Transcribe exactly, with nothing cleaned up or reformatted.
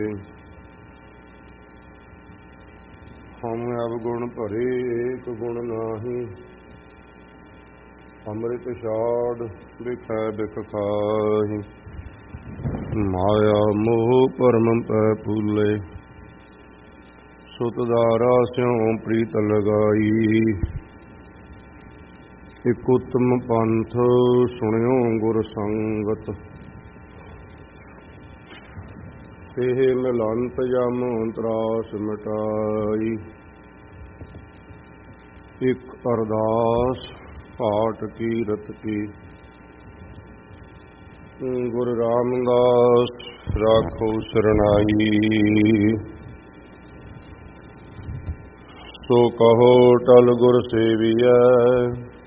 ਹਮ ਅਵਗੁਣ ਭਰੇ ਏਕ ਗੁਣ ਨਾਹੀ, ਅੰਮ੍ਰਿਤ ਛਾੜ ਬਿਖੈ ਬਿਖ ਖਾਹੀ। ਮਾਇਆ ਮੋਹ ਭਰਮ ਪੈ ਭੂਲੇ, ਸੁਤ ਦਾਰਾ ਸਿਉ ਪ੍ਰੀਤ ਲਗਾਈ। ਇਕ ਉਤਮ ਪੰਥ ਸੁਣਿਓ ਗੁਰ ਸੰਗਤ, ਇਹ ਮਿਲੰਤ ਜਮ ਤਰਾਸ ਮਿਟਾਈ। ਇਕ ਅਰਦਾਸ ਪਾਠ ਕੀਰਤ ਕੀ, ਗੁਰੂ ਰਾਮਦਾਸ ਰਾਖੋ ਸਰਨਾਈ। ਸੋ ਕਹੋ ਟਲ ਗੁਰ ਸੇਵੀਐ,